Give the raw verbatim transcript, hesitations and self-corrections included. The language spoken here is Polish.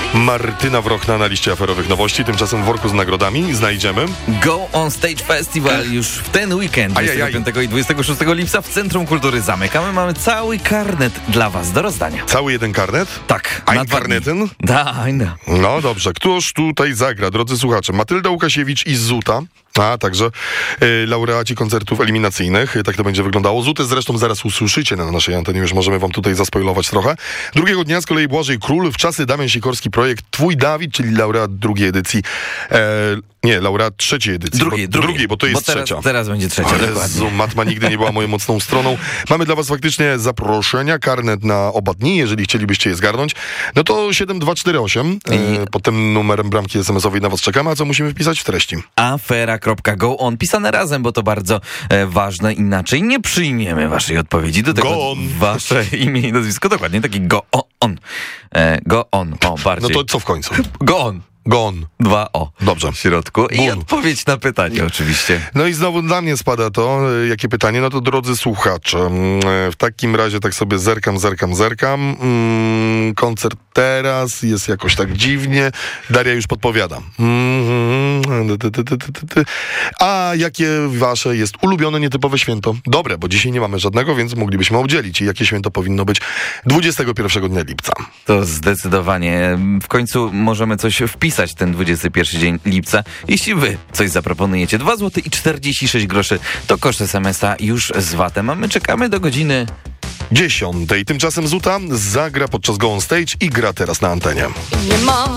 Martyna Wrochna na liście aferowych nowości. Tymczasem w worku z nagrodami znajdziemy Go On Stage Festival już w ten weekend, dwudziestego piątego i dwudziestego szóstego lipca w Centrum Kultury Zamykamy. Mamy cały karnet dla was do rozdania. Cały jeden karnet? Tak. Ein karneten? Da, ein. No dobrze. Któż tutaj zagra, drodzy słuchacze? Matylda Łukasiewicz i Zuta. A, także y, laureaci koncertów eliminacyjnych. Tak to będzie wyglądało. Zutę zresztą zaraz usłyszycie na naszej antenie. Już możemy wam tutaj zaspoilować trochę. Drugiego dnia z kolei Błażej Król, Wczasy Damian Sikorski, projekt Twój Dawid, czyli laureat drugiej edycji. E, nie, laureat trzeciej edycji. Drugiej, bo, drugiej, drugiej, bo to jest bo teraz, trzecia. Teraz będzie trzecia, Jezu, dokładnie. matma nigdy nie była moją mocną stroną. Mamy dla was faktycznie zaproszenia, karnet na oba dni, jeżeli chcielibyście je zgarnąć. No to siedem dwa cztery osiem. E, pod tym numerem bramki es em esowej na was czekamy, a co musimy wpisać w treści? afera kropka go on, pisane razem, bo to bardzo e, ważne, inaczej nie przyjmiemy waszej odpowiedzi. Do tego Go on. wasze imię i nazwisko, dokładnie, taki go on. E, go on, o, bardziej. No to co w końcu? Go on. Gon. Dwa o. Dobrze. W środku. I Bun. odpowiedź na pytanie oczywiście. No i znowu dla mnie spada to, e, jakie pytanie, no to drodzy słuchacze, mm, e, w takim razie tak sobie zerkam, zerkam, zerkam, mm, koncert teraz jest jakoś tak dziwnie, Daria już podpowiada. Mm, ty, ty, ty, ty, ty, ty. A jakie wasze jest ulubione, nietypowe święto? Dobre, bo dzisiaj nie mamy żadnego, więc moglibyśmy obdzielić. I jakie święto powinno być dwudziestego pierwszego dnia lipca? To zdecydowanie. W końcu możemy coś wpisać ten dwudziesty pierwszy dzień lipca. Jeśli wy coś zaproponujecie, dwa złote i czterdzieści sześć groszy to koszt es em es a już z vatem, a my czekamy do godziny dziesiątej. Tymczasem Zuta zagra podczas Go On Stage i gra teraz na antenie. Nie mam